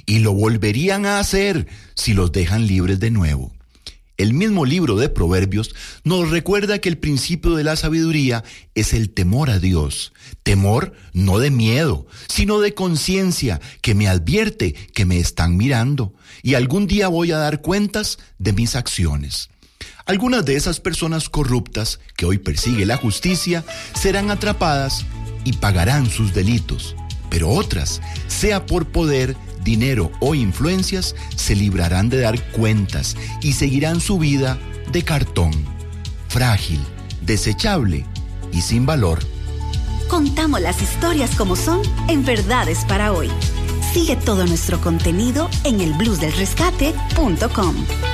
y lo volverían a hacer si los dejan libres de nuevo. El mismo libro de Proverbios nos recuerda que el principio de la sabiduría es el temor a Dios. Temor no de miedo, sino de conciencia que me advierte que me están mirando y algún día voy a dar cuentas de mis acciones. Algunas de esas personas corruptas que hoy persigue la justicia serán atrapadas y pagarán sus delitos, pero otras, sea por poder, dinero o influencias, se librarán de dar cuentas y seguirán su vida de cartón, frágil, desechable y sin valor. Contamos las historias como son en Verdades para Hoy. Sigue todo nuestro contenido en elbluesdelrescate.com.